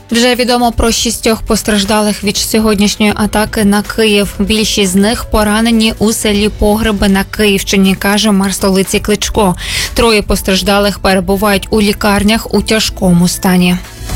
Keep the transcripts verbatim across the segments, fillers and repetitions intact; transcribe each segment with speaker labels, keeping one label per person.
Speaker 1: Вже відомо про шістьох постраждалих від сьогоднішньої атаки на Київ. Більшість з них поранені у селі Погреби на Київщині, каже мер столиці Кличко. Троє постраждалих перебувають у лікарнях у тяжкому стані.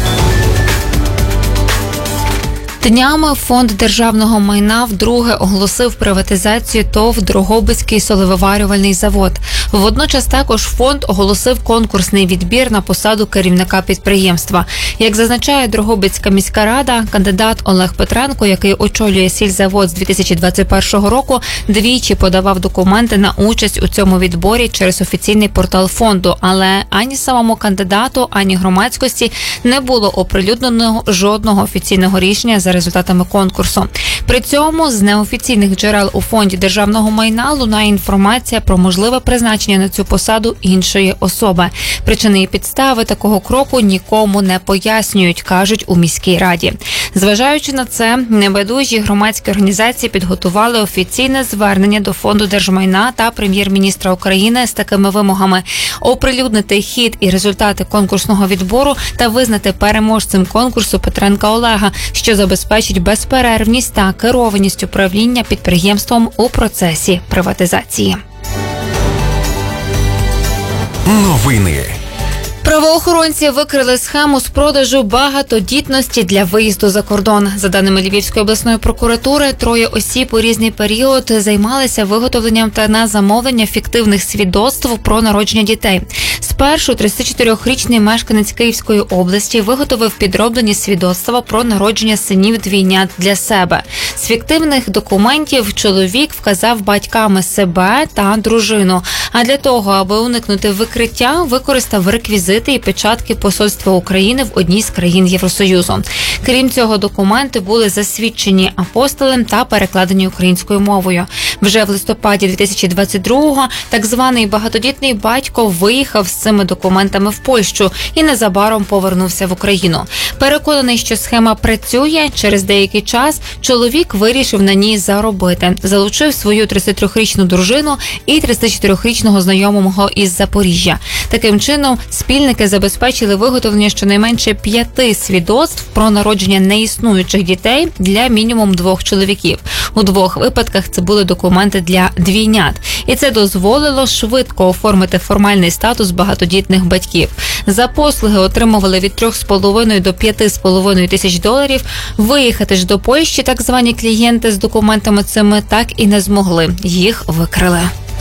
Speaker 1: Днями Фонд державного майна вдруге оголосив приватизацію ТОВ «Дрогобицький солевиварювальний завод». Водночас також фонд оголосив конкурсний відбір на посаду керівника підприємства. Як зазначає Дрогобицька міська рада, кандидат Олег Петренко, який очолює сільзавод з дві тисячі двадцять першого року, двічі подавав документи на участь у цьому відборі через офіційний портал фонду. Але ані самому кандидату, ані громадськості не було оприлюднено жодного офіційного рішення за результатами конкурсу. При цьому з неофіційних джерел у фонді державного майна лунає інформація про можливе призначення на цю посаду іншої особи. Причини і підстави такого кроку нікому не пояснюють, кажуть у міській раді. Зважаючи на це, небайдужі громадські організації підготували офіційне звернення до Фонду держмайна та прем'єр-міністра України з такими вимогами: оприлюднити хід і результати конкурсного відбору та визнати переможцем конкурсу Петренка Олега, що забезпечить безперервність та керованість управління підприємством у процесі приватизації.
Speaker 2: Новини.
Speaker 1: Правоохоронці викрили схему з продажу багатодітності для виїзду за кордон. За даними Львівської обласної прокуратури, троє осіб у різний період займалися виготовленням та на замовлення фіктивних свідоцтв про народження дітей. Спершу тридцятичотирирічний мешканець Київської області виготовив підроблені свідоцтва про народження синів-двійнят для себе. З фіктивних документів чоловік вказав батьками себе та дружину. А для того, аби уникнути викриття, використав реквізити і печатки Посольства України в одній з країн Євросоюзу. Крім цього, документи були засвідчені апостолем та перекладені українською мовою. Вже в листопаді дві тисячі двадцять другого так званий багатодітний батько виїхав з цими документами в Польщу і незабаром повернувся в Україну. Переконаний, що схема працює, через деякий час чоловік вирішив на ній заробити. Залучив свою тридцятитрирічну дружину і тридцятичотирирічного знайомого із Запоріжжя. Таким чином, спільники забезпечили виготовлення щонайменше п'яти свідоцтв про народження неіснуючих дітей для мінімум двох чоловіків. У двох випадках це були документи для двійнят. І це дозволило швидко оформити формальний статус багатодітних батьків. За послуги отримували від трьох з половиною до п'яти з половиною тисяч доларів. Виїхати ж до Польщі так звані клієнти з документами цими так і не змогли. Їх викрили.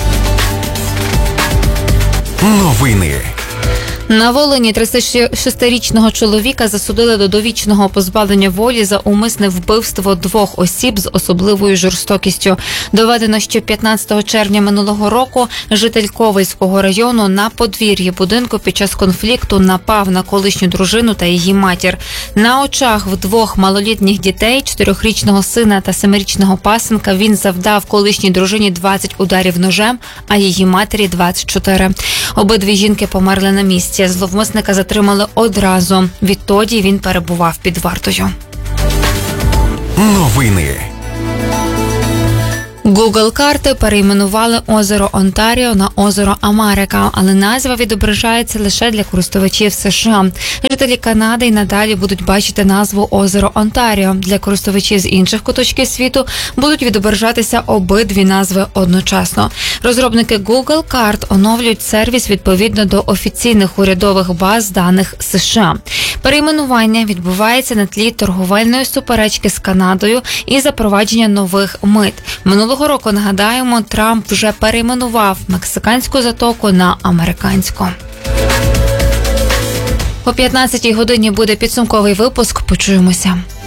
Speaker 2: Новини.
Speaker 1: На Волині тридцятишестирічного чоловіка засудили до довічного позбавлення волі за умисне вбивство двох осіб з особливою жорстокістю. Доведено, що п'ятнадцятого червня минулого року житель Ковельського району на подвір'ї будинку під час конфлікту напав на колишню дружину та її матір. На очах в двох малолітніх дітей, чотирьохрічного сина та семирічного пасенка, він завдав колишній дружині двадцять ударів ножем, а її матері двадцять чотири. Обидві жінки померли на місці. Зловмисника затримали одразу. Відтоді він перебував під вартою.
Speaker 2: Новини.
Speaker 1: Google карти перейменували озеро Онтаріо на озеро Америка, але назва відображається лише для користувачів США. Жителі Канади й надалі будуть бачити назву озеро Онтаріо. Для користувачів з інших куточків світу будуть відображатися обидві назви одночасно. Розробники Google карт оновлюють сервіс відповідно до офіційних урядових баз даних США. Перейменування відбувається на тлі торговельної суперечки з Канадою і запровадження нових мит. Минулого року, нагадаємо, Трамп вже перейменував мексиканську затоку на американську. О п'ятнадцятій годині буде підсумковий випуск. Почуємося.